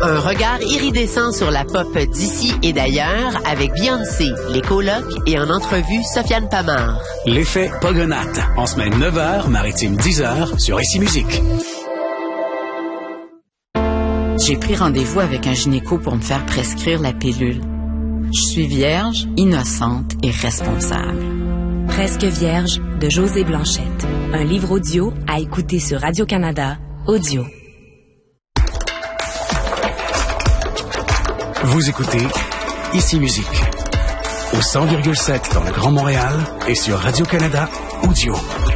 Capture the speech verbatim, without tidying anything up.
Un regard iridescent sur la pop d'ici et d'ailleurs avec Beyoncé, les colocs et en entrevue Sofiane Pamard. L'effet Pogonate, en semaine neuf heures, maritime dix heures sur Ici Musique. J'ai pris rendez-vous avec un gynéco pour me faire prescrire la pilule. Je suis vierge, innocente et responsable. Presque vierge de Josée Blanchette. Un livre audio à écouter sur Radio-Canada Audio. Vous écoutez Ici Musique au cent virgule sept dans le Grand Montréal et sur Radio-Canada Audio.